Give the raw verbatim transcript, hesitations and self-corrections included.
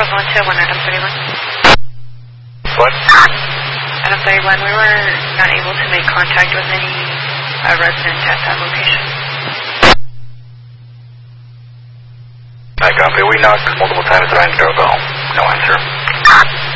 twelve one two one, Adam thirty-one. What? Adam thirty-one, we were not able to make contact with any uh, residents at that location. I copy. We knocked multiple times at our doorbell. No answer.